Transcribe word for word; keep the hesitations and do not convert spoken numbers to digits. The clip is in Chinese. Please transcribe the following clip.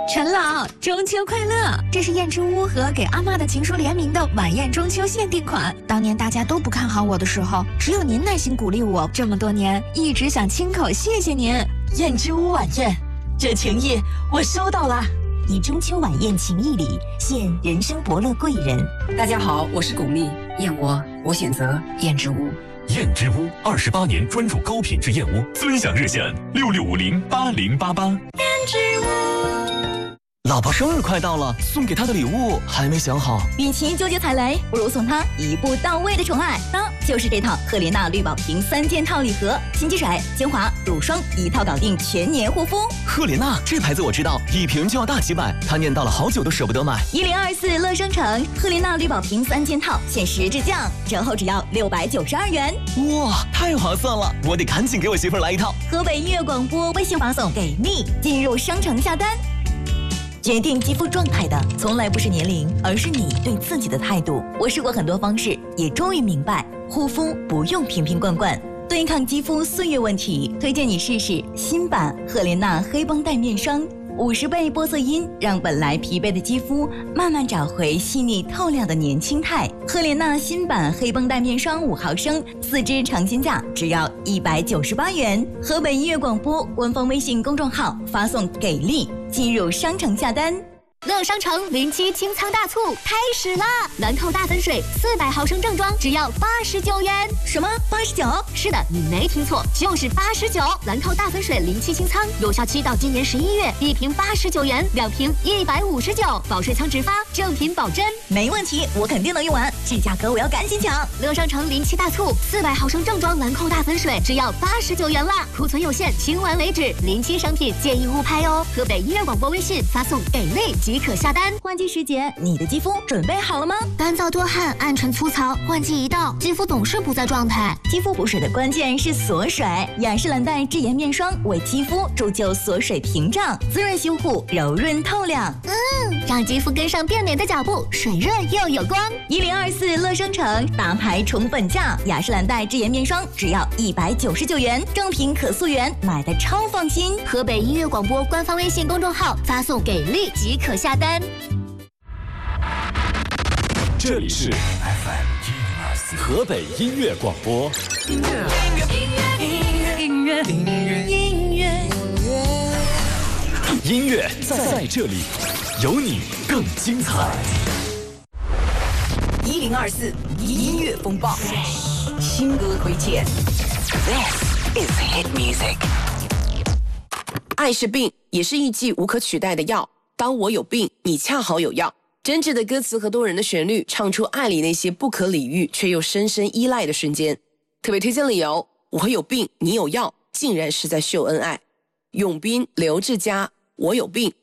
陈老，中秋快乐！这是燕之屋和给阿嬷的情书联名的晚宴中秋限定款。当年大家都不看好我的时候，只有您耐心鼓励我，这么多年一直想亲口谢谢您。 燕之屋晚宴，这情谊我收到了。以中秋晚宴情谊礼，献人生伯乐贵人。 大家好，我是巩俐，燕窝我选择燕之屋。 燕之屋二十八年专注高品质燕窝，尊享热线六六五零八零八八。燕之屋。老婆生日快到了，送给她的礼物还没想好。 与其纠结踩雷，不如送她一步到位的宠爱。当就是这套赫莲娜绿宝瓶三件套礼盒，新机水、精华、乳霜一套搞定全年护肤。 赫莲娜这牌子我知道，一瓶就要大几百，她念叨了好久都舍不得买。 一零二四乐商城赫莲娜绿宝瓶三件套限时质降，折后只要六百九十二元。 哇，太划算了！我得赶紧给我媳妇儿来一套。 河北音乐广播微信发送给蜜，进入商城下单。决定肌肤状态的从来不是年龄，而是你对自己的态度。我试过很多方式，也终于明白，护肤不用瓶瓶罐罐。对抗肌肤岁月问题，推荐你试试新版赫莲娜黑绷带面霜，五十倍玻色因，让本来疲惫的肌肤慢慢找回细腻透亮的年轻态。赫莲娜新版黑绷带面霜五毫升，四支尝鲜价只要一百九十八元。河北音乐广播官方微信公众号发送给力，进入商城下单。 乐商城零七清仓大促开始啦！兰蔻大粉水四百毫升正装只要八十九元。 什么八十九？ 是的，你没听错，就是八十九。兰蔻大粉水零七清仓有效期到今年十一月，一瓶八十九元，两瓶一百五十九，保水仓直发，正品保真。 没问题，我肯定能用完，这价格我要赶紧抢。 乐商城零七大促，四百毫升正装兰蔻大粉水只要八十九元啦，库存有限，清完为止。零七商品建议勿拍哦。河北音乐广播微信发送给力即可下单。 换季时节，你的肌肤准备好了吗？ 干燥多汗、暗沉粗糙，换季一到，肌肤总是不在状态。 肌肤补水的关键是锁水，雅诗兰黛智颜面霜为肌肤铸就锁水屏障，滋润修护，柔润透亮。 嗯，让肌肤跟上变美的脚步，水润又有光。 一零二四乐商城大牌宠本价，雅诗兰黛智颜面霜只要一百九十九元，正品可溯源，买的超放心。 河北音乐广播官方微信公众号发送给力即可下单。 这里是 F M 一零二四河北音乐广播。音乐，音乐，音乐，音乐，音乐，音乐，音乐在这里，有你更精彩。 一零二四音乐风暴，新歌推荐。This is hit music。 爱是病，也是一剂无可取代的药。当我有病，你恰好有药。真挚的歌词和动人的旋律，唱出爱里那些不可理喻却又深深依赖的瞬间。特别推荐理由：我有病，你有药，竟然是在秀恩爱。永斌、刘志佳，我有病，